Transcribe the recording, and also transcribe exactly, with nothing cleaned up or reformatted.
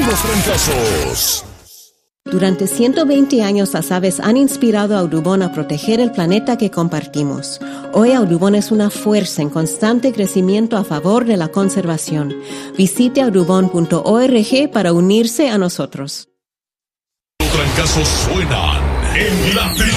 Los Trancazos. Durante ciento veinte años las aves han inspirado a Audubon a proteger el planeta que compartimos. Hoy Audubon es una fuerza en constante crecimiento a favor de la conservación. Visite audubon punto org para unirse a nosotros. Los Trancazos suenan en la